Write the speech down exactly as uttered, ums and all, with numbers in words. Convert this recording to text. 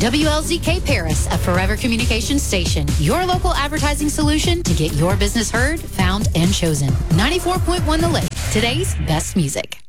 W L Z K Paris, a Forever Communications station. Your local advertising solution to get your business heard, found, and chosen. ninety-four point one The Lake. Today's best music.